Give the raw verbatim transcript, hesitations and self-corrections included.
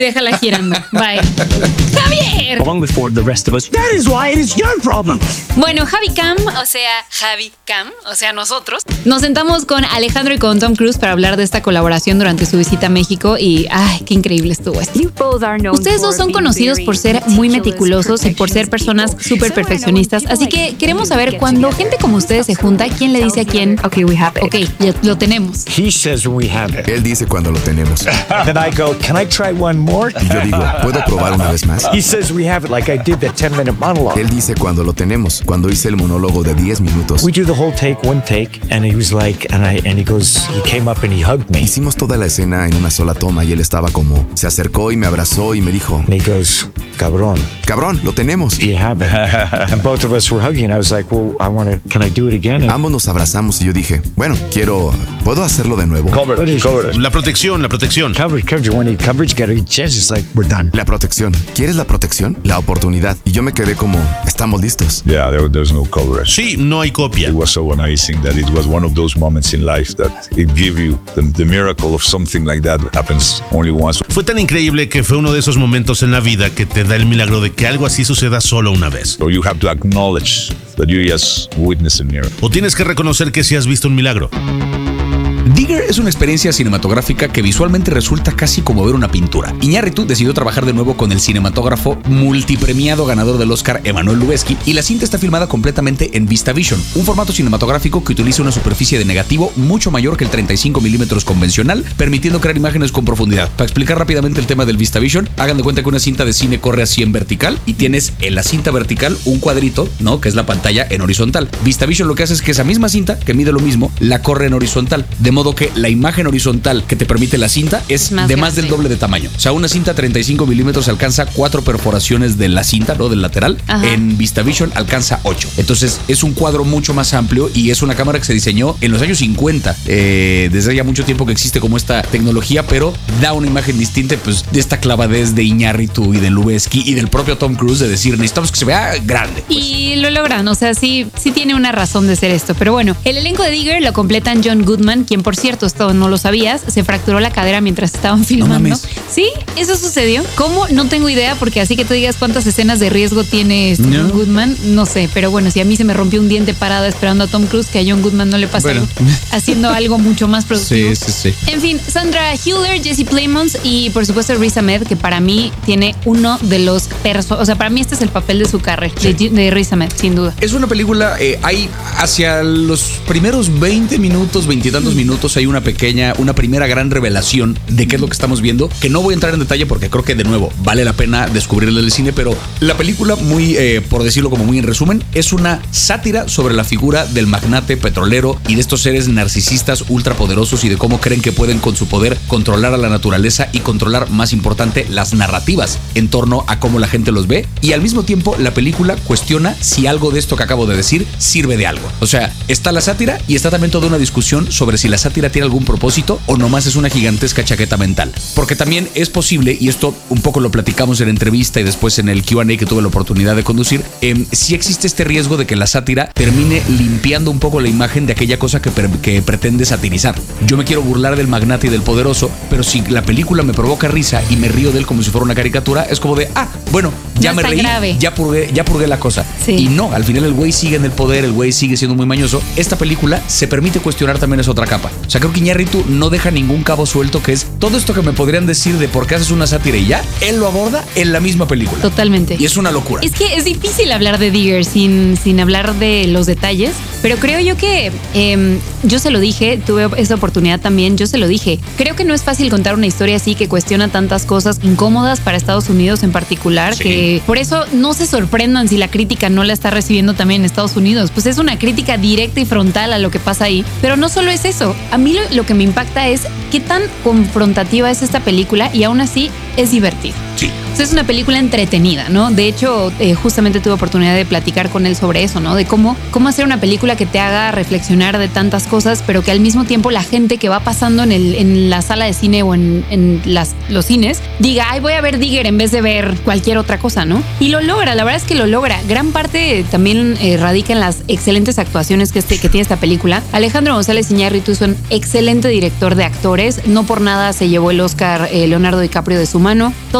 Déjala girando. Bye. Javier. Long before the rest of us. That is why it is your problem. Bueno, Javi Cam, o sea, Javi Cam, o sea, nosotros, nos sentamos con Alejandro y con Tom Cruise para hablar de esta colaboración durante su visita a México y, ay, qué increíble estuvo esto. Ustedes dos son conocidos por ser muy meticulosos y por ser personas súper perfeccionistas, así que queremos saber cuando gente como ustedes se junta, ¿quién le dice a quién? Ok, we have it. Ok, ya lo tenemos. He says we have it. Él dice cuando lo tenemos. Then I go, can I try one more? Y yo digo, ¿puedo probar una vez más? He says we have it like I did the ten minute monologue. Él dice cuando lo tenemos, cuando hice el monólogo de diez minutos. We do the whole take, one take, and he was like, and I, and he goes, he came up and he hugged me. Hicimos toda la escena en una sola toma y él estaba como, se acercó y me abrazó y me dijo, And he goes, cabrón. cabrón, lo tenemos. You have it. And both of us were hugging. I was like, well, I want to, can I do it again? And Ambos nos abrazamos y yo dije, bueno, quiero, ¿puedo hacerlo de nuevo? What is it? La protección, la protección. Coverage, coverage. When he coverage, get a chance, it's like, we're done. La protección. ¿Quieres la protección? La oportunidad. Y yo me quedé como, estamos listos. Yeah, there, there's no coverage. Sí, no hay copia. It was so amazing that it was one of those moments in life that it gives you the, the miracle of something like that happens only once. Fue tan increíble que fue uno de esos momentos en la vida que te da el milagro de que algo así suceda solo una vez. So you have to acknowledge that you just witnessed a miracle. O tienes que reconocer que sí has visto un milagro. Digger es una experiencia cinematográfica que visualmente resulta casi como ver una pintura. Iñárritu decidió trabajar de nuevo con el cinematógrafo multipremiado ganador del Oscar Emmanuel Lubezki y la cinta está filmada completamente en VistaVision, un formato cinematográfico que utiliza una superficie de negativo mucho mayor que el treinta y cinco milímetros convencional, permitiendo crear imágenes con profundidad. Para explicar rápidamente el tema del VistaVision, hagan de cuenta que una cinta de cine corre así en vertical y tienes en la cinta vertical un cuadrito, ¿no? Que es la pantalla en horizontal. VistaVision lo que hace es que esa misma cinta, que mide lo mismo, la corre en horizontal, de modo que la imagen horizontal que te permite la cinta es Más de más grande. del doble de tamaño. O sea, una cinta treinta y cinco milímetros alcanza cuatro perforaciones de la cinta, ¿no? Del lateral. Ajá. En VistaVision alcanza ocho. Entonces es un cuadro mucho más amplio y es una cámara que se diseñó en los años cincuenta. Eh, desde ya mucho tiempo que existe como esta tecnología, pero da una imagen distinta, pues, de esta clavadez de Iñárritu y de Lubezki y del propio Tom Cruise de decir, necesitamos que se vea grande. Pues. Y lo logran, o sea, sí, sí tiene una razón de ser esto. Pero bueno, el elenco de Digger lo completan John Goodman, quien por cierto, esto no lo sabías, se fracturó la cadera mientras estaban filmando. mames. Sí, eso sucedió. ¿Cómo? No tengo idea, porque así que tú digas cuántas escenas de riesgo tiene este No. John Goodman, no sé. Pero bueno, si a mí se me rompió un diente parada esperando a Tom Cruise, que a John Goodman no le pasa Bueno. algo, haciendo algo mucho más productivo. Sí, sí, sí. En fin, Sandra Hüller, Jesse Plemons y por supuesto Riz Ahmed, que para mí tiene uno de los perso, o sea, para mí este es el papel de su carrera, de, de Riz Ahmed, sin duda. Es una película, eh, hay hacia los primeros veinte minutos, veintitantos minutos, hay una pequeña, una primera gran revelación de qué es lo que estamos viendo, que no voy a entrar en detalle porque creo que de nuevo vale la pena descubrirla en el cine, pero la película, muy, eh, por decirlo como muy en resumen, es una sátira sobre la figura del magnate petrolero y de estos seres narcisistas ultrapoderosos y de cómo creen que pueden con su poder controlar a la naturaleza y controlar, más importante, las narrativas en torno a cómo la gente los ve. Y al mismo tiempo la película cuestiona si algo de esto que acabo de decir sirve de algo. O sea, está la sátira y está también toda una discusión sobre si la sátira tiene algún propósito o nomás es una gigantesca chaqueta mental. Porque también es posible, y esto un poco lo platicamos en la entrevista y después en el Q and A que tuve la oportunidad de conducir, eh, si existe este riesgo de que la sátira termine limpiando un poco la imagen de aquella cosa que, pre- que pretende satirizar. Yo me quiero burlar del magnate y del poderoso, pero si la película me provoca risa y me río de él como si fuera una caricatura, es como de, ah, bueno, ya No me está reí, grave. ya purgué, ya purgué la cosa. Sí. Y no, al final el güey sigue en el poder, el güey sigue siendo muy mañoso. Esta película se permite cuestionar también esa otra capa. O sea, creo que Iñárritu no deja ningún cabo suelto, que es todo esto que me podrían decir de por qué haces una sátira y ya, él lo aborda en la misma película. Totalmente. Y es una locura. Es que es difícil hablar de Digger sin, sin hablar de los detalles, pero creo yo que eh, yo se lo dije, tuve esa oportunidad también, yo se lo dije. Creo que no es fácil contar una historia así que cuestiona tantas cosas incómodas para Estados Unidos en particular, Sí. que por eso no se sorprendan si la crítica no la está recibiendo también en Estados Unidos. Pues es una crítica directa y frontal a lo que pasa ahí. Pero no solo es eso, a mí lo, lo que me impacta es qué tan confrontativa es esta película y aún así es divertido. Sí. O sea, es una película entretenida, ¿no? De hecho, eh, justamente tuve oportunidad de platicar con él sobre eso, ¿no? De cómo, cómo hacer una película que te haga reflexionar de tantas cosas, pero que al mismo tiempo la gente que va pasando en, el, en la sala de cine o en, en las, los cines diga, ay, voy a ver Digger en vez de ver cualquier otra cosa, ¿no? Y lo logra, la verdad es que lo logra. Gran parte también eh, radica en las excelentes actuaciones que, este, que tiene esta película. Alejandro González Iñárritu es un excelente director de actores. No por nada se llevó el Oscar eh, Leonardo DiCaprio de su mano.